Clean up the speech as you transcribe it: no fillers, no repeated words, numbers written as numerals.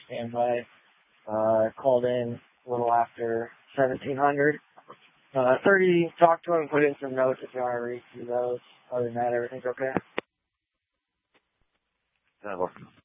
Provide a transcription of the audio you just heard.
standby. Called in a little after 1700. 30, talked to him, put in some notes if you want to read through those. Other than that, everything's okay. That works.